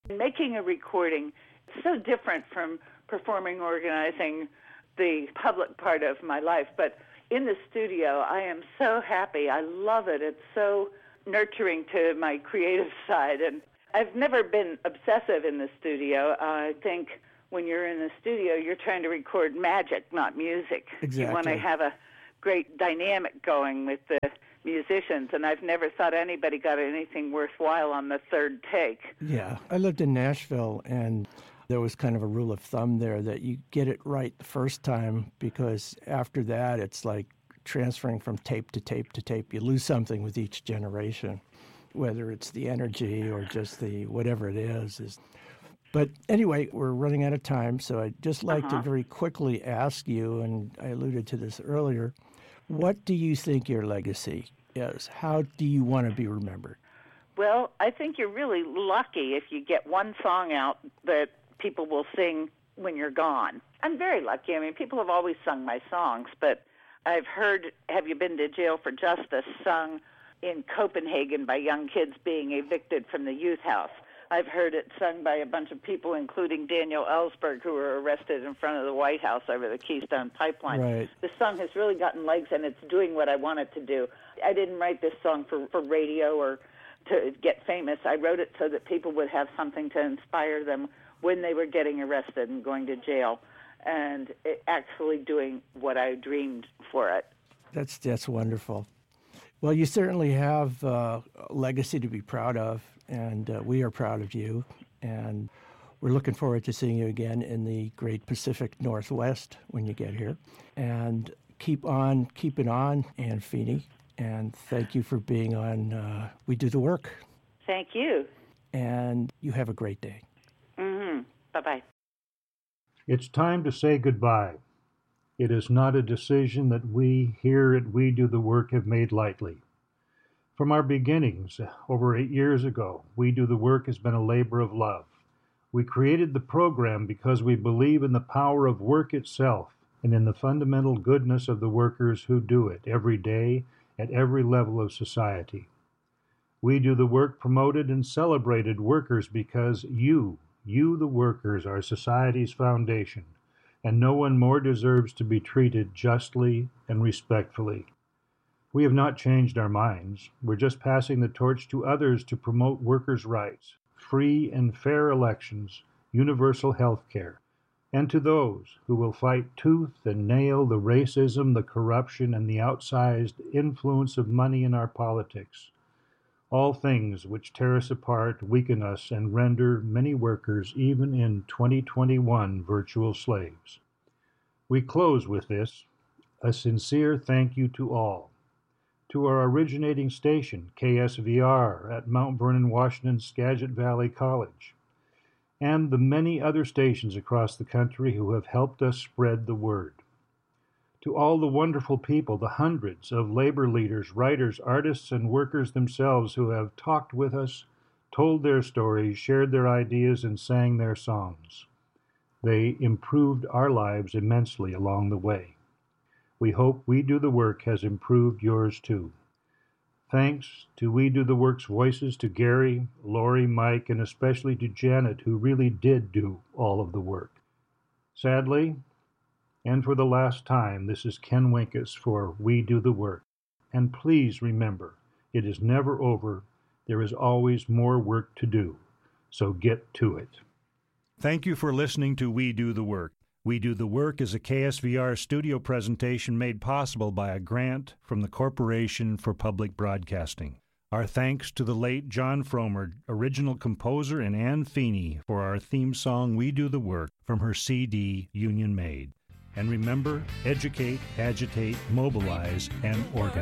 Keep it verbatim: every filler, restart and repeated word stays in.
Making a recording is so different from performing, organizing, the public part of my life. But in the studio, I am so happy. I love it. It's so nurturing to my creative side. And I've never been obsessive in the studio. Uh, I think when you're in the studio, you're trying to record magic, not music. Exactly. You want to have a great dynamic going with the musicians, and I've never thought anybody got anything worthwhile on the third take. Yeah. I lived in Nashville, and there was kind of a rule of thumb there that you get it right the first time, because after that, it's like transferring from tape to tape to tape. You lose something with each generation, whether it's the energy or just the whatever it is. is. But anyway, we're running out of time, so I'd just like Uh-huh. to very quickly ask you, and I alluded to this earlier, what do you think your legacy is? How do you want to be remembered? Well, I think you're really lucky if you get one song out that people will sing when you're gone. I'm very lucky. I mean, people have always sung my songs, but I've heard Have You Been to Jail for Justice sung in Copenhagen by young kids being evicted from the youth house. I've heard it sung by a bunch of people, including Daniel Ellsberg, who were arrested in front of the White House over the Keystone Pipeline. Right. The song has really gotten legs, and it's doing what I want it to do. I didn't write this song for, for radio or to get famous. I wrote it so that people would have something to inspire them when they were getting arrested and going to jail, and it actually doing what I dreamed for it. That's, that's wonderful. Well, you certainly have uh, a legacy to be proud of, and uh, we are proud of you. And we're looking forward to seeing you again in the great Pacific Northwest when you get here. And keep on keeping on, Ann Feeney. And thank you for being on uh, We Do the Work. Thank you. And you have a great day. Mm-hmm. Bye-bye. It's time to say goodbye. It is not a decision that we here at We Do the Work have made lightly. From our beginnings, over eight years ago, We Do the Work has been a labor of love. We created the program because we believe in the power of work itself and in the fundamental goodness of the workers who do it every day at every level of society. We Do the Work promoted and celebrated workers because you, you the workers, are society's foundation, and no one more deserves to be treated justly and respectfully. We have not changed our minds. We're just passing the torch to others to promote workers' rights, free and fair elections, universal health care, and to those who will fight tooth and nail the racism, the corruption, and the outsized influence of money in our politics, all things which tear us apart, weaken us, and render many workers, even in twenty twenty-one, virtual slaves. We close with this, a sincere thank you to all. To our originating station, K S V R, at Mount Vernon, Washington, Skagit Valley College, and the many other stations across the country who have helped us spread the word. To all the wonderful people, the hundreds of labor leaders, writers, artists, and workers themselves who have talked with us, told their stories, shared their ideas, and sang their songs. They improved our lives immensely along the way. We hope We Do the Work has improved yours too. Thanks to We Do the Work's voices, to Gary, Lori, Mike, and especially to Janet, who really did do all of the work. Sadly, and for the last time, this is Ken Winkus for We Do the Work. And please remember, it is never over. There is always more work to do. So get to it. Thank you for listening to We Do the Work. We Do the Work is a K S V R studio presentation made possible by a grant from the Corporation for Public Broadcasting. Our thanks to the late John Fromer, original composer, and Ann Feeney for our theme song We Do the Work from her C D Union Made. And remember, educate, agitate, mobilize, and organize.